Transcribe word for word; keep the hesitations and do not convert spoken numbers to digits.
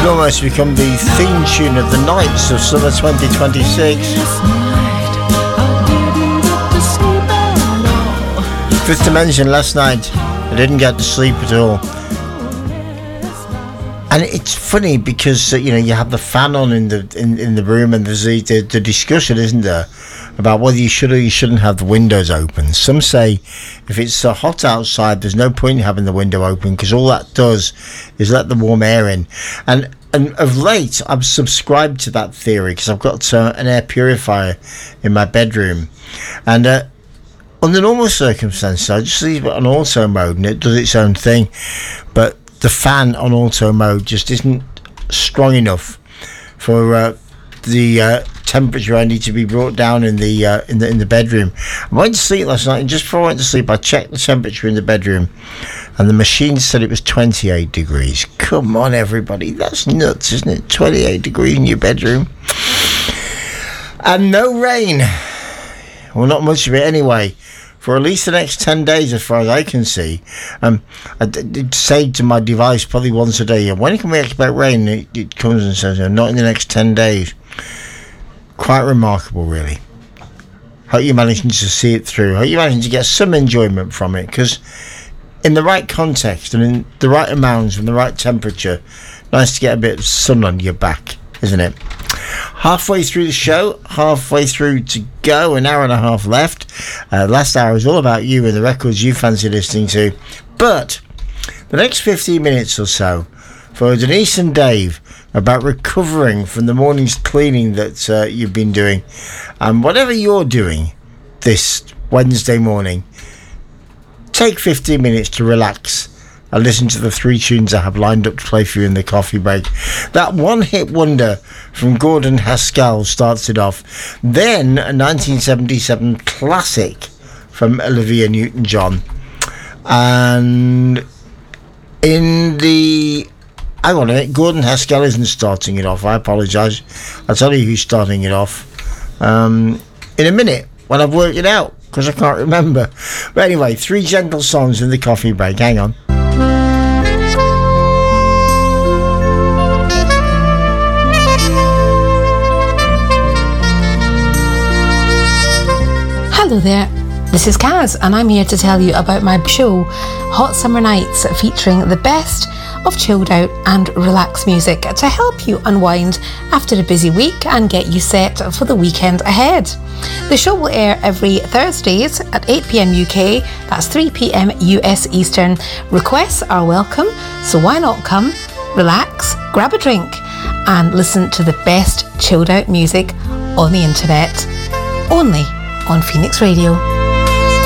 Could almost become the theme tune of the nights of summer twenty twenty-six. Fifth Dimension last night, I didn't get to sleep at all. And it's funny because uh, you know, you have the fan on in the in, in the room, and there's the, the, the discussion, isn't there, about whether you should or you shouldn't have the windows open. Some say if it's so hot outside, there's no point in having the window open, because all that does is let the warm air in. And and of late, I've subscribed to that theory because I've got uh, an air purifier in my bedroom, and uh, under normal circumstances, I just leave it on auto mode and it does its own thing. But the fan on auto mode just isn't strong enough for uh, the uh, temperature I need to be brought down in the uh, in the in the bedroom. I went to sleep last night, and just before I went to sleep, I checked the temperature in the bedroom, and the machine said it was twenty-eight degrees. Come on, everybody, that's nuts, isn't it? twenty-eight degrees in your bedroom, and no rain. Well, not much of it anyway, for at least the next ten days, as far as I can see. Um, I did say to my device probably once a day, when can we expect rain? It, it comes and says, not in the next ten days. Quite remarkable, really. Hope you're managing to see it through. Hope you're managing to get some enjoyment from it, because in the right context and in the right amounts and the right temperature, nice to get a bit of sun on your back, isn't it? Halfway through the show, halfway through to go, an hour and a half left. Uh, last hour is all about you and the records you fancy listening to. But the next fifteen minutes or so, for Denise and Dave, about recovering from the morning's cleaning that uh, you've been doing. And whatever you're doing this Wednesday morning, take fifteen minutes to relax and listen to the three tunes I have lined up to play for you in the coffee break. That one-hit wonder from Gordon Haskell starts it off. Then a nineteen seventy-seven classic from Olivia Newton-John. And in the... Hang on a minute, Gordon Haskell isn't starting it off. I apologise. I'll tell you who's starting it off um, in a minute when I've worked it out, because I can't remember. But anyway, three gentle songs in the coffee break. Hang on. Hello there, this is Kaz, and I'm here to tell you about my show, Hot Summer Nights, featuring the best of chilled out and relaxed music to help you unwind after a busy week and get you set for the weekend ahead. The show will air every Thursdays at eight p.m. U K, that's three p.m. U S Eastern. Requests are welcome, so why not come, relax, grab a drink and listen to the best chilled out music on the internet, only on Phoenix Radio.